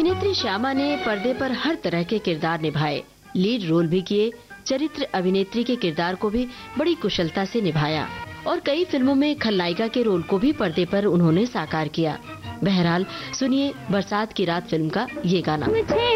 अभिनेत्री श्यामा ने पर्दे पर हर तरह के किरदार निभाए, लीड रोल भी किए, चरित्र अभिनेत्री के किरदार को भी बड़ी कुशलता से निभाया और कई फिल्मों में खलनायिका के रोल को भी पर्दे पर उन्होंने साकार किया। बहरहाल सुनिए बरसात की रात फिल्म का ये गाना।